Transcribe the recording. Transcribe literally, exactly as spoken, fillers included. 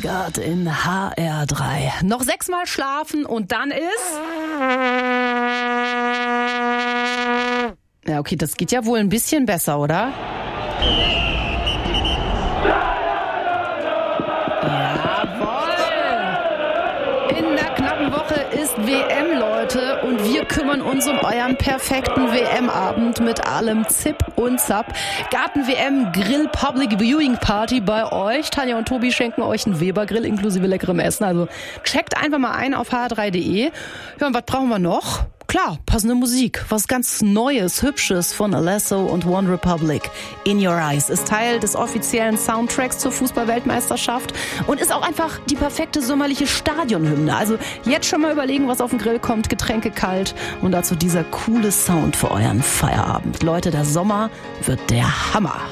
Bodyguard in H R drei. Noch sechsmal schlafen und dann ist... Ja, okay, das geht ja wohl ein bisschen besser, oder? In der knappen Woche ist W M, Leute, und wir kümmern uns um euren perfekten W M-Abend mit allem Zip und Zap. Garten-W M Grill Public Viewing Party bei euch. Tanja und Tobi schenken euch einen Weber-Grill inklusive leckerem Essen. Also checkt einfach mal ein auf h r drei punkt de. Ja, und was brauchen wir noch? Klar, passende Musik. Was ganz Neues, Hübsches von Alesso und One Republic. In Your Eyes ist Teil des offiziellen Soundtracks zur Fußball-Weltmeisterschaft und ist auch einfach die perfekte sommerliche Stadionhymne. Also jetzt schon mal überlegen, was auf den Grill kommt. Getränke kalt und dazu dieser coole Sound für euren Feierabend. Leute, der Sommer wird der Hammer.